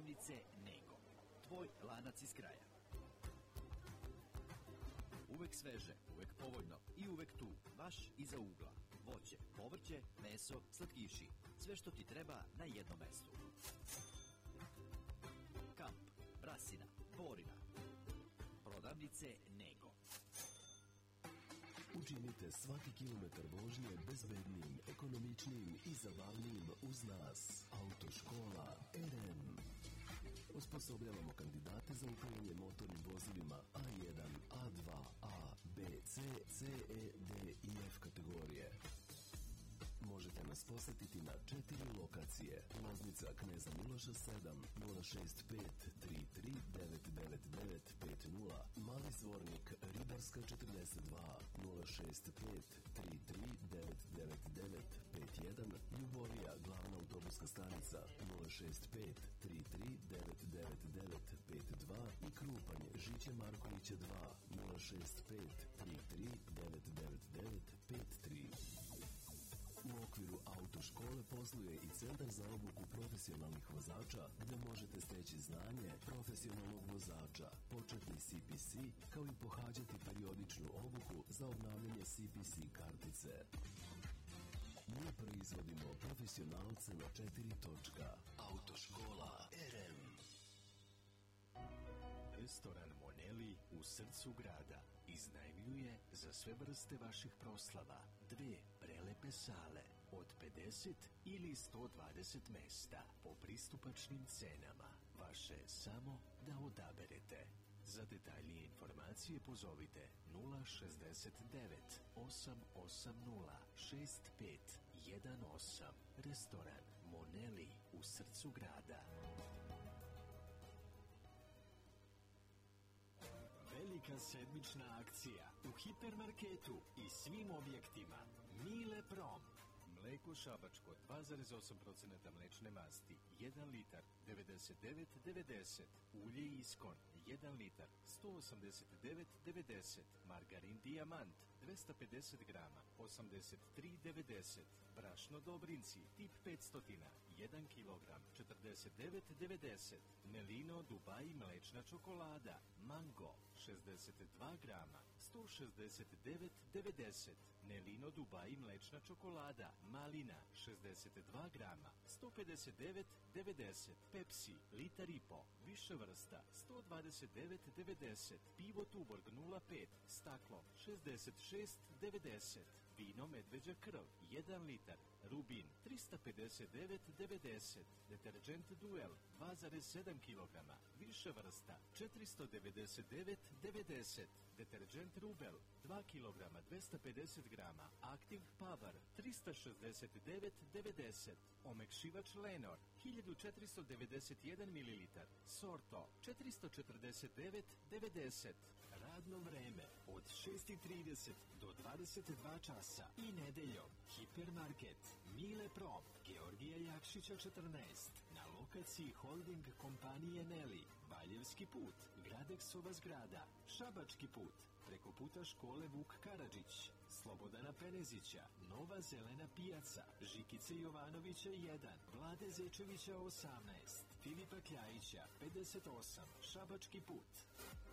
Prodavnice Nego. Tvoj lanac iz kraja. Uvek sveže, uvek povoljno i uvek tu, baš iza ugla. Voće, povrće, meso, slatkiši. Sve što ti treba na jednom mestu. Kamp, Brasina, Borina. Prodavnice Nego. Učinite svaki kilometar vožnje bezbednijim, ekonomičnijim i zabavnijim uz nas. Autoškola RM. Osposobljavamo kandidate za upravljanje motornim vozilima A1, A2, A, B, C, C, E, D i F kategorije. Možete nas posetiti na 4 lokacije. Loznica Kneza Miloša 7, 065 33 999 50, Mali Zvornik Ribarska 42, 065 33 999 51, Ljubovija Glavna autobuska stanica 065 33 999 52 i Krupanje Žiće Markovića 2, 065 33 999 53. U okviru autoškole posluje i Centar za obuku profesionalnih vozača, gde možete steći znanje profesionalnog vozača, početni CPC, kao i pohađati periodičnu obuku za obnavljanje CPC kartice. Mi proizvodimo profesionalce na 4 točka. Autoškola RM. Restoran Moneli u srcu grada iznajmljuje za sve vrste vaših proslava 2 prelepe sale od 50 ili 120 mesta po pristupačnim cenama. Vaše je samo da odaberete. Za detaljnije informacije pozovite 069 880 6518. Restoran Moneli u srcu grada. Velika sedmična akcija u hipermarketu i svim objektima. Mile Prom. Mleko šabačko 2,8% mlečne masti 1 litar 99,90. Ulje Iskon 1 litar 189,90. Margarin Dijamant 250 grama 83,90. Brašno Dobrinci tip 500 1 kilogram 49,90. Melino Dubai mlečna čokolada Mango 62 grama 169,90. Nelino Dubai mlečna čokolada Malina 62 grama 159,90. Pepsi litar i po više vrsta 129,90. Pivo Tuborg 0,5 staklo 66,90. Vino Medveđa krv 1 litar Rubin 359,90. Deterđent Duel 2,7 kg više vrsta 499,90. Deterđent Rubel 2 kg 250 grama. Aktiv Power 369,90. Omekšivač Lenor 1491 ml. Sorto 449,90. Radno vreme od 6:30 do 22 časa i nedeljom. Hipermarket Mile Prom, Georgija Jakšića 14, na lokaciji holding kompanije Neli, Valjevski put, Gradeksova zgrada, Šabački put, preko puta škole Vuk Karadžić, Slobodana Penezića, Nova zelena pijaca, Žikice Jovanovića 1, Vlade Zečevića 18, Filipa Kljajića 58, Šabački put.